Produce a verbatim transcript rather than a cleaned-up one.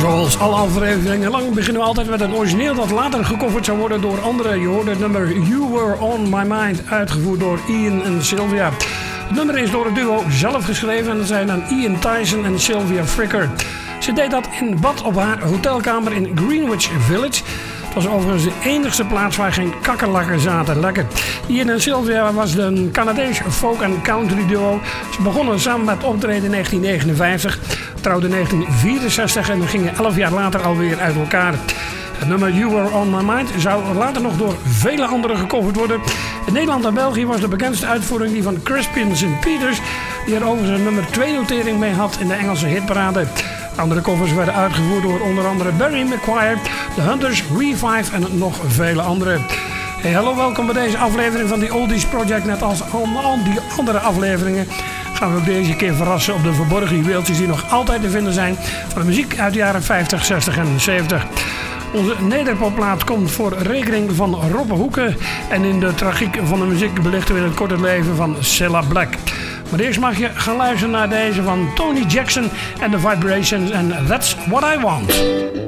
Zoals alle afleveringen lang beginnen we altijd met een origineel dat later gecoverd zou worden door anderen. Je hoorde het nummer You Were On My Mind, uitgevoerd door Ian en Sylvia. Het nummer is door het duo zelf geschreven en dat zijn dan Ian Tyson en Sylvia Fricker. Ze deed dat in bad op haar hotelkamer in Greenwich Village. Het was overigens de enigste plaats waar geen kakkerlakken zaten. Lekker. Ian en Sylvia was een Canadees folk- en country duo. Ze begonnen samen met optreden in negentien negenenvijftig, trouwden in negentien vierenzestig en gingen elf jaar later alweer uit elkaar. Het nummer You Were On My Mind zou later nog door vele anderen gecoverd worden. In Nederland en België was de bekendste uitvoering die van Crispin Saint Peters, die er overigens een nummer twee notering mee had in de Engelse hitparade. Andere covers werden uitgevoerd door onder andere Barry McGuire, The Hunters, Revive en nog vele anderen. Hey, hallo, welkom bij deze aflevering van The Oldies Project. Net als al die andere afleveringen gaan we ook deze keer verrassen op de verborgen juweeltjes die nog altijd te vinden zijn van de muziek uit de jaren vijftig, zestig en zeventig. Onze nederpopplaat komt voor rekening van Robbe Hoeken en in de tragiek van de muziek belichten we in het kort het leven van Cilla Black. Maar eerst mag je gaan luisteren naar deze van Tony Jackson en The Vibrations en That's What I Want.